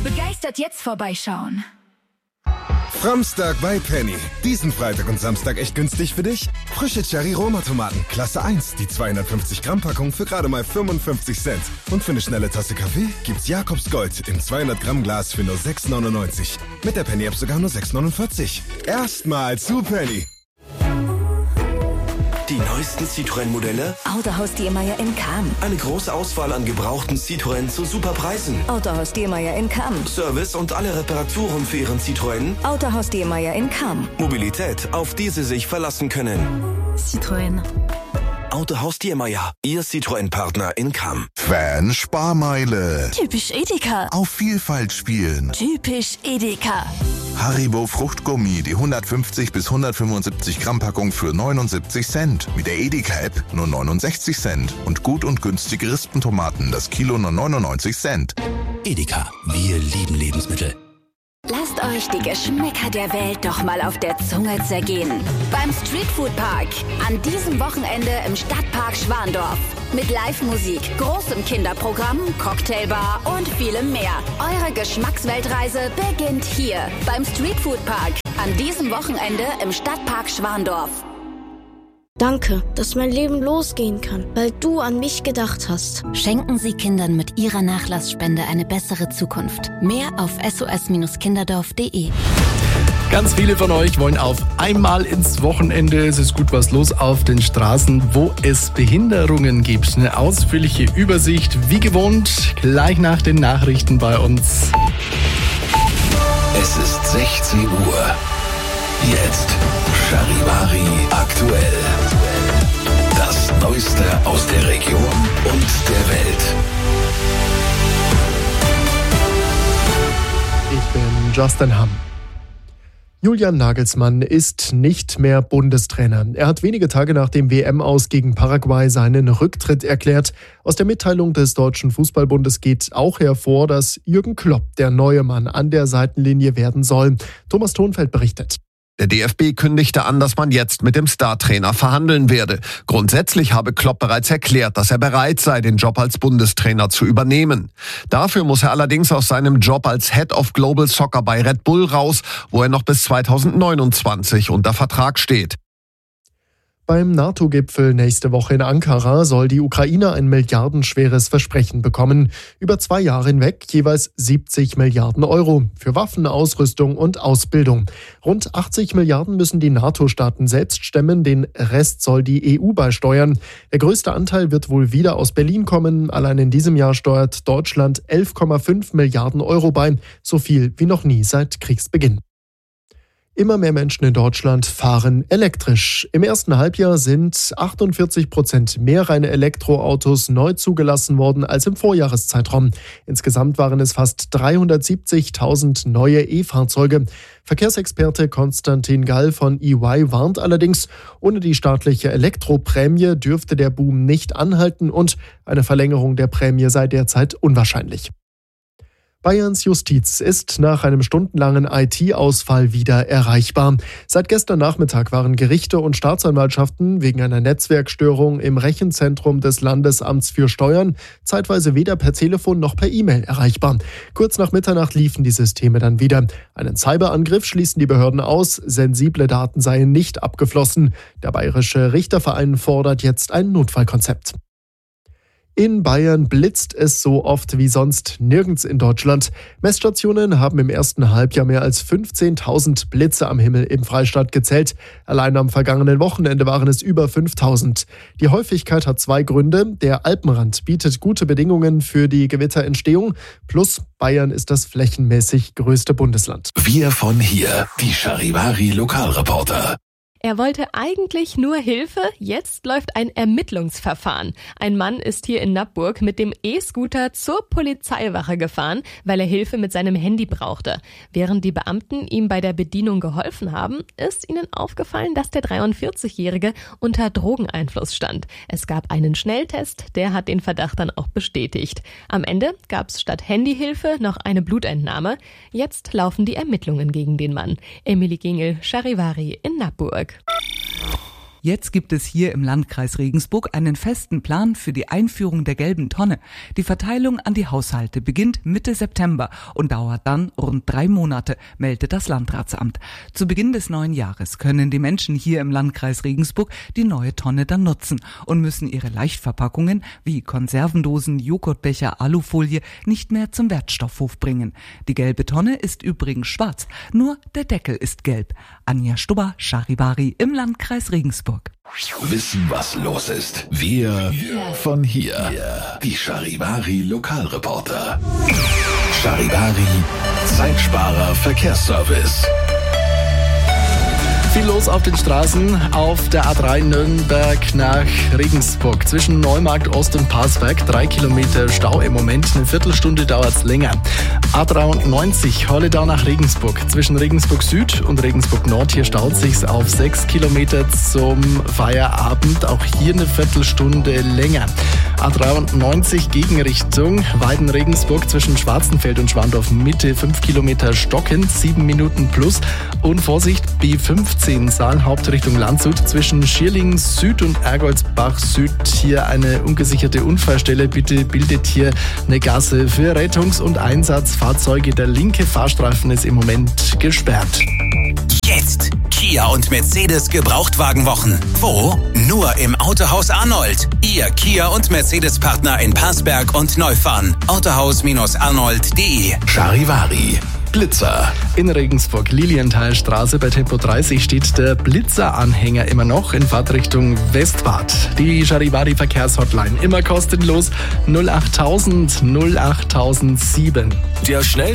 Begeistert jetzt vorbeischauen. Framstag bei Penny. Diesen Freitag und Samstag echt günstig für dich? Frische Cherry-Roma-Tomaten, Klasse 1, die 250 Gramm Packung für gerade mal 55 Cent. Und für eine schnelle Tasse Kaffee gibt's Jakobs Gold im 200 Gramm Glas für nur 6,99. Mit der Penny-App sogar nur 6,49. Erstmal zu Penny. Die neuesten Citroën-Modelle? Autohaus Diemeyer in Cham. Eine große Auswahl an gebrauchten Citroën zu super Preisen. Autohaus Diemeyer in Cham. Service und alle Reparaturen für Ihren Citroën? Autohaus Diemeyer in Cham. Mobilität, auf die Sie sich verlassen können. Citroën. Autohaus Diemeyer, Ihr Citroën-Partner in Cham. Fan-Sparmeile. Typisch Edeka. Auf Vielfalt spielen. Typisch Edeka. Haribo Fruchtgummi, die 150 bis 175 Gramm Packung für 79 Cent. Mit der Edeka-App nur 69 Cent. Und gut und günstige Rispentomaten, das Kilo nur 99 Cent. Edeka, wir lieben Lebensmittel. Lasst euch die Geschmäcker der Welt doch mal auf der Zunge zergehen. Beim Streetfood-Park. An diesem Wochenende im Stadtpark Schwandorf. Mit Live-Musik, großem Kinderprogramm, Cocktailbar und vielem mehr. Eure Geschmacksweltreise beginnt hier beim Streetfood-Park. An diesem Wochenende im Stadtpark Schwandorf. Danke, dass mein Leben losgehen kann, weil du an mich gedacht hast. Schenken Sie Kindern mit Ihrer Nachlassspende eine bessere Zukunft. Mehr auf sos-kinderdorf.de. Ganz viele von euch wollen auf einmal ins Wochenende. Es ist gut was los auf den Straßen, wo es Behinderungen gibt. Eine ausführliche Übersicht, wie gewohnt, gleich nach den Nachrichten bei uns. Es ist 16 Uhr. Jetzt Charivari aktuell. Das Neueste aus der Region und der Welt. Ich bin Justin Hamm. Julian Nagelsmann ist nicht mehr Bundestrainer. Er hat wenige Tage nach dem WM-Aus gegen Paraguay seinen Rücktritt erklärt. Aus der Mitteilung des Deutschen Fußballbundes geht auch hervor, dass Jürgen Klopp der neue Mann an der Seitenlinie werden soll. Thomas Thonfeld berichtet. Der DFB kündigte an, dass man jetzt mit dem Startrainer verhandeln werde. Grundsätzlich habe Klopp bereits erklärt, dass er bereit sei, den Job als Bundestrainer zu übernehmen. Dafür muss er allerdings aus seinem Job als Head of Global Soccer bei Red Bull raus, wo er noch bis 2029 unter Vertrag steht. Beim NATO-Gipfel nächste Woche in Ankara soll die Ukraine ein milliardenschweres Versprechen bekommen. Über 2 Jahre hinweg jeweils 70 Milliarden Euro für Waffen, Ausrüstung und Ausbildung. Rund 80 Milliarden müssen die NATO-Staaten selbst stemmen, den Rest soll die EU beisteuern. Der größte Anteil wird wohl wieder aus Berlin kommen. Allein in diesem Jahr steuert Deutschland 11,5 Milliarden Euro bei, so viel wie noch nie seit Kriegsbeginn. Immer mehr Menschen in Deutschland fahren elektrisch. Im ersten Halbjahr sind 48% mehr reine Elektroautos neu zugelassen worden als im Vorjahreszeitraum. Insgesamt waren es fast 370.000 neue E-Fahrzeuge. Verkehrsexperte Konstantin Gall von EY warnt allerdings, ohne die staatliche Elektroprämie dürfte der Boom nicht anhalten und eine Verlängerung der Prämie sei derzeit unwahrscheinlich. Bayerns Justiz ist nach einem stundenlangen IT-Ausfall wieder erreichbar. Seit gestern Nachmittag waren Gerichte und Staatsanwaltschaften wegen einer Netzwerkstörung im Rechenzentrum des Landesamts für Steuern zeitweise weder per Telefon noch per E-Mail erreichbar. Kurz nach Mitternacht liefen die Systeme dann wieder. Einen Cyberangriff schließen die Behörden aus, sensible Daten seien nicht abgeflossen. Der Bayerische Richterverein fordert jetzt ein Notfallkonzept. In Bayern blitzt es so oft wie sonst nirgends in Deutschland. Messstationen haben im ersten Halbjahr mehr als 15.000 Blitze am Himmel im Freistaat gezählt. Allein am vergangenen Wochenende waren es über 5.000. Die Häufigkeit hat 2 Gründe. Der Alpenrand bietet gute Bedingungen für die Gewitterentstehung. Plus Bayern ist das flächenmäßig größte Bundesland. Wir von hier, die Charivari Lokalreporter. Er wollte eigentlich nur Hilfe, jetzt läuft ein Ermittlungsverfahren. Ein Mann ist hier in Nappburg mit dem E-Scooter zur Polizeiwache gefahren, weil er Hilfe mit seinem Handy brauchte. Während die Beamten ihm bei der Bedienung geholfen haben, ist ihnen aufgefallen, dass der 43-Jährige unter Drogeneinfluss stand. Es gab einen Schnelltest, der hat den Verdacht dann auch bestätigt. Am Ende gab es statt Handyhilfe noch eine Blutentnahme. Jetzt laufen die Ermittlungen gegen den Mann. Emily Gingel, Charivari in Nappburg. Jetzt gibt es hier im Landkreis Regensburg einen festen Plan für die Einführung der gelben Tonne. Die Verteilung an die Haushalte beginnt Mitte September und dauert dann rund 3 Monate, meldet das Landratsamt. Zu Beginn des neuen Jahres können die Menschen hier im Landkreis Regensburg die neue Tonne dann nutzen und müssen ihre Leichtverpackungen wie Konservendosen, Joghurtbecher, Alufolie nicht mehr zum Wertstoffhof bringen. Die gelbe Tonne ist übrigens schwarz, nur der Deckel ist gelb. Anja Stubber, Charivari im Landkreis Regensburg. Wissen, was los ist. Wir von hier. Die Charivari Lokalreporter. Charivari Zeitsparer Verkehrsservice. Viel los auf den Straßen auf der A3 Nürnberg nach Regensburg. Zwischen Neumarkt Ost und Parsberg 3 Kilometer Stau im Moment. Eine Viertelstunde dauert es länger. A93 Holledau nach Regensburg. Zwischen Regensburg Süd und Regensburg Nord. Hier staut sich's auf 6 Kilometer zum Feierabend. Auch hier eine Viertelstunde länger. A93 Gegenrichtung Weiden-Regensburg zwischen Schwarzenfeld und Schwandorf Mitte 5 Kilometer stockend, 7 Minuten plus. Und Vorsicht, B15 Saal Hauptrichtung Landshut zwischen Schierling Süd und Ergoldsbach Süd. Hier eine ungesicherte Unfallstelle. Bitte bildet hier eine Gasse für Rettungs- und Einsatzfahrzeuge. Der linke Fahrstreifen ist im Moment gesperrt. Jetzt Kia und Mercedes Gebrauchtwagenwochen. Wo? Nur im Autohaus Arnold. Ihr Kia und Mercedes Partner in Parsberg und Neufahren. Autohaus-arnold.de. Charivari Blitzer. In Regensburg, Lilienthalstraße bei Tempo 30 steht der Blitzer-Anhänger immer noch in Fahrtrichtung Westbad. Die Charivari Verkehrshotline immer kostenlos 08000 08007. Der